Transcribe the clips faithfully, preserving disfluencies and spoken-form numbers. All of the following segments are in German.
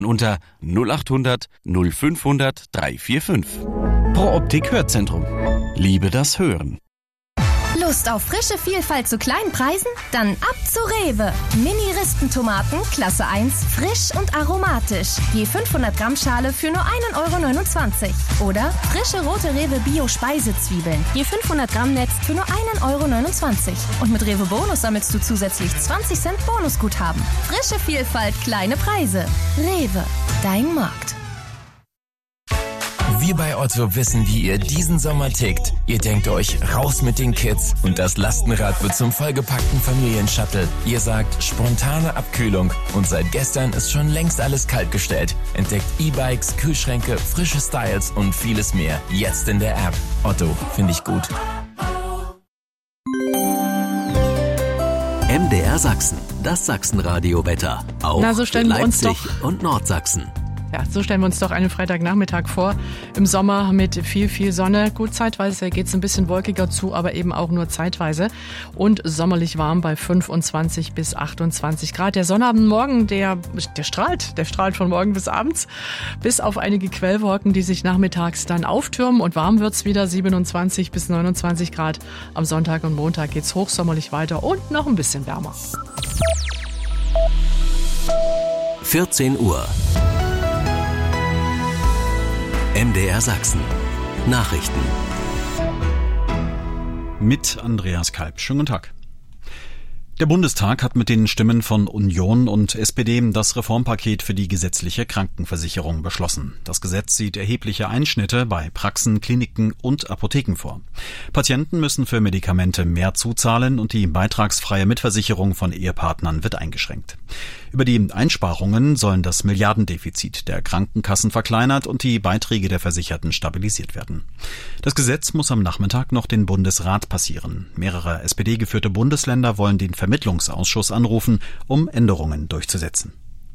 unter null acht hundert null fünfhundert drei vier fünf. Pro Optik Hörzentrum. Liebe das Hören. Lust auf frische Vielfalt zu kleinen Preisen? Dann ab zu Rewe. Mini-Rispentomaten, Klasse eins, frisch und aromatisch. Je fünfhundert Gramm Schale für nur ein Euro neunundzwanzig. Oder frische rote Rewe Bio-Speisezwiebeln. Je fünfhundert Gramm Netz für nur ein Euro neunundzwanzig. Und mit Rewe Bonus sammelst du zusätzlich zwanzig Cent Bonusguthaben. Frische Vielfalt, kleine Preise. Rewe, dein Markt. Wir bei Otto wissen, wie ihr diesen Sommer tickt. Ihr denkt euch, raus mit den Kids und das Lastenrad wird zum vollgepackten Familienshuttle. Ihr sagt, spontane Abkühlung und seit gestern ist schon längst alles kaltgestellt. Entdeckt E-Bikes, Kühlschränke, frische Styles und vieles mehr. Jetzt in der App. Otto, finde ich gut. M D R Sachsen, das Sachsenradio-Wetter. Auch Na, so stellen für wir uns Leipzig doch und Nordsachsen. Ja, so stellen wir uns doch einen Freitagnachmittag vor. Im Sommer mit viel, viel Sonne. Gut, zeitweise geht es ein bisschen wolkiger zu, aber eben auch nur zeitweise. Und sommerlich warm bei fünfundzwanzig bis achtundzwanzig Grad. Der Sonnabendmorgen, der, der strahlt. Der strahlt von morgen bis abends. Bis auf einige Quellwolken, die sich nachmittags dann auftürmen. Und warm wird's wieder, siebenundzwanzig bis neunundzwanzig Grad. Am Sonntag und Montag geht's hochsommerlich weiter und noch ein bisschen wärmer. vierzehn Uhr. M D R Sachsen. Nachrichten. Mit Andreas Kalb. Schönen guten Tag. Der Bundestag hat mit den Stimmen von Union und S P D das Reformpaket für die gesetzliche Krankenversicherung beschlossen. Das Gesetz sieht erhebliche Einschnitte bei Praxen, Kliniken und Apotheken vor. Patienten müssen für Medikamente mehr zuzahlen und die beitragsfreie Mitversicherung von Ehepartnern wird eingeschränkt. Über die Einsparungen sollen das Milliardendefizit der Krankenkassen verkleinert und die Beiträge der Versicherten stabilisiert werden. Das Gesetz muss am Nachmittag noch den Bundesrat passieren. Mehrere S P D-geführte Bundesländer wollen den Vermittlungsausschuss anrufen, um Änderungen durchzusetzen.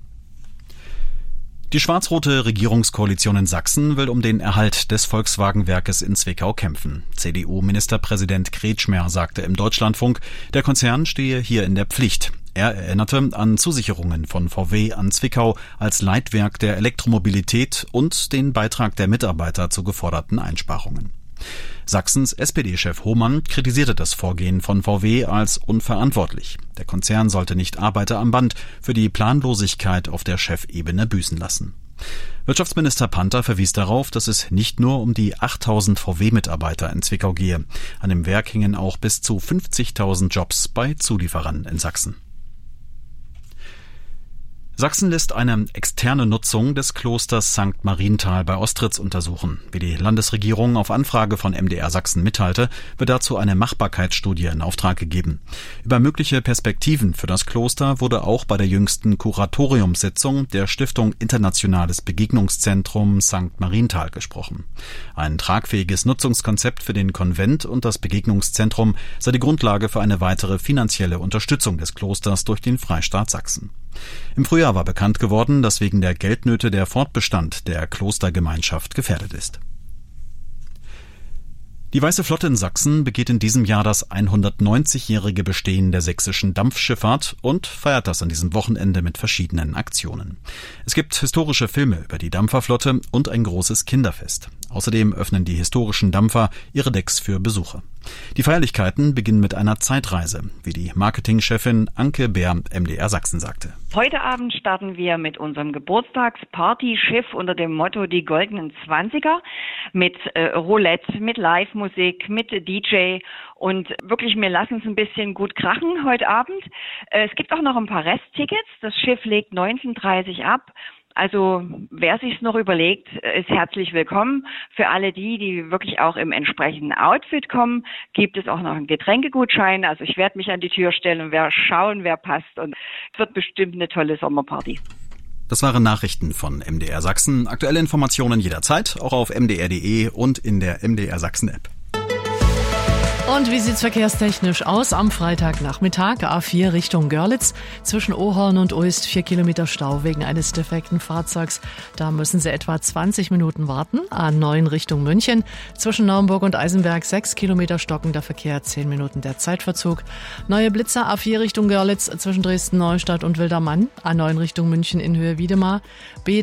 Die schwarz-rote Regierungskoalition in Sachsen will um den Erhalt des Volkswagen-Werkes in Zwickau kämpfen. C D U-Ministerpräsident Kretschmer sagte im Deutschlandfunk, der Konzern stehe hier in der Pflicht. Er erinnerte an Zusicherungen von V W an Zwickau als Leitwerk der Elektromobilität und den Beitrag der Mitarbeiter zu geforderten Einsparungen. Sachsens S P D-Chef Hohmann kritisierte das Vorgehen von V W als unverantwortlich. Der Konzern sollte nicht Arbeiter am Band für die Planlosigkeit auf der Chefebene büßen lassen. Wirtschaftsminister Panther verwies darauf, dass es nicht nur um die achttausend V W-Mitarbeiter in Zwickau gehe. An dem Werk hingen auch bis zu fünfzigtausend Jobs bei Zulieferern in Sachsen. Sachsen lässt eine externe Nutzung des Klosters Sankt Marienthal bei Ostritz untersuchen. Wie die Landesregierung auf Anfrage von M D R Sachsen mitteilte, wird dazu eine Machbarkeitsstudie in Auftrag gegeben. Über mögliche Perspektiven für das Kloster wurde auch bei der jüngsten Kuratoriumssitzung der Stiftung Internationales Begegnungszentrum Sankt Marienthal gesprochen. Ein tragfähiges Nutzungskonzept für den Konvent und das Begegnungszentrum sei die Grundlage für eine weitere finanzielle Unterstützung des Klosters durch den Freistaat Sachsen. Im Frühjahr war bekannt geworden, dass wegen der Geldnöte der Fortbestand der Klostergemeinschaft gefährdet ist. Die Weiße Flotte in Sachsen begeht in diesem Jahr das hundertneunzigjährige Bestehen der sächsischen Dampfschifffahrt und feiert das an diesem Wochenende mit verschiedenen Aktionen. Es gibt historische Filme über die Dampferflotte und ein großes Kinderfest. Außerdem öffnen die historischen Dampfer ihre Decks für Besucher. Die Feierlichkeiten beginnen mit einer Zeitreise, wie die Marketingchefin Anke Bär M D R Sachsen sagte. Heute Abend starten wir mit unserem Geburtstagsparty-Schiff unter dem Motto Die Goldenen Zwanziger mit äh, Roulette, mit Live-Musik, mit D J und wirklich, wir lassen es ein bisschen gut krachen heute Abend. Äh, es gibt auch noch ein paar Resttickets. Das Schiff legt neunzehn Uhr dreißig ab. Also wer sich's noch überlegt, ist herzlich willkommen. Für alle die, die wirklich auch im entsprechenden Outfit kommen, gibt es auch noch einen Getränkegutschein. Also ich werde mich an die Tür stellen und werde schauen, wer passt. Und es wird bestimmt eine tolle Sommerparty. Das waren Nachrichten von M D R Sachsen. Aktuelle Informationen jederzeit, auch auf m d r punkt d e und in der M D R Sachsen App. Und wie sieht's verkehrstechnisch aus? Am Freitagnachmittag A vier Richtung Görlitz. Zwischen Ohorn und Uist vier Kilometer Stau wegen eines defekten Fahrzeugs. Da müssen Sie etwa zwanzig Minuten warten. A neun Richtung München. Zwischen Naumburg und Eisenberg sechs Kilometer stockender Verkehr, zehn Minuten der Zeitverzug. Neue Blitzer A vier Richtung Görlitz zwischen Dresden-Neustadt und Wildermann. A neun Richtung München in Höhe Wiedemar. B